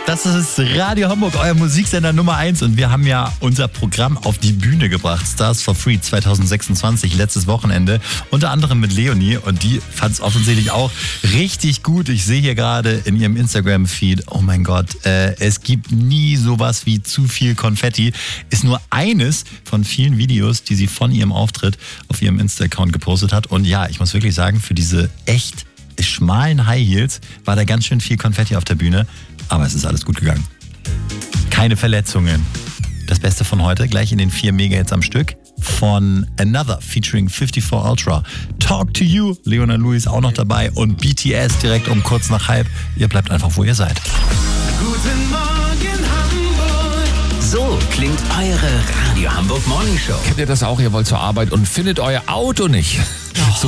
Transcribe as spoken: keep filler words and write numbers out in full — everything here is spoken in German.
Das ist Radio Hamburg, euer Musiksender Nummer eins. Und wir haben ja unser Programm auf die Bühne gebracht. Stars for Free zwanzig sechsundzwanzig, letztes Wochenende. Unter anderem mit Leonie. Und die fand es offensichtlich auch richtig gut. Ich sehe hier gerade in ihrem Instagram-Feed, oh mein Gott, äh, es gibt nie sowas wie zu viel Konfetti. Ist nur eines von vielen Videos, die sie von ihrem Auftritt auf ihrem Insta-Account gepostet hat. Und ja, ich muss wirklich sagen, für diese echt schmalen High Heels war da ganz schön viel Konfetti auf der Bühne. Aber es ist alles gut gegangen. Keine Verletzungen. Das Beste von heute, gleich in den vier Mega-Hits am Stück. Von Another featuring fifty-four Ultra. Talk to You, Leona Lewis auch noch dabei. Und B T S direkt um kurz nach halb. Ihr bleibt einfach, wo ihr seid. Guten Morgen Hamburg. So klingt eure Radio Hamburg Morning Show. Kennt ihr das auch? Ihr wollt zur Arbeit und findet euer Auto nicht. So